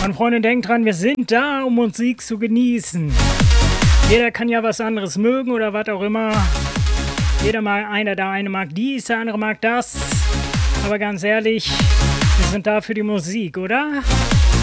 Meine Freunde, denkt dran, wir sind da, um Musik zu genießen. Jeder kann ja was anderes mögen oder was auch immer. Der eine mag dies, der andere mag das. Aber ganz ehrlich, wir sind da für die Musik, oder?